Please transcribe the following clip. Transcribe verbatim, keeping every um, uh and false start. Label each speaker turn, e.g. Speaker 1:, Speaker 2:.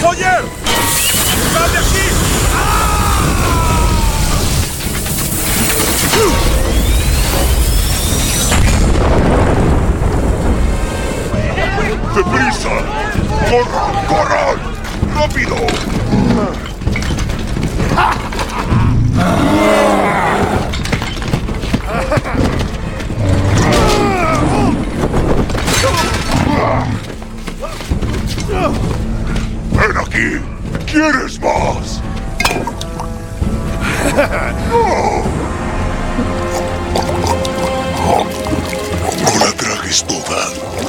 Speaker 1: ¡Sawyer! ¡Sal de aquí!
Speaker 2: ¡Deprisa! ¡Corran! ¡Corran! ¡Rápido! ¡Ven aquí! ¿Quieres más? No la tragues toda.